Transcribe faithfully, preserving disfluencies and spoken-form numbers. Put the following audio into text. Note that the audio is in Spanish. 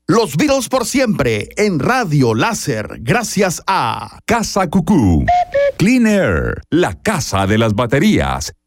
Los Beatles por siempre en Radio Láser, gracias a Casa Cucú. Clean Air, la casa de las baterías.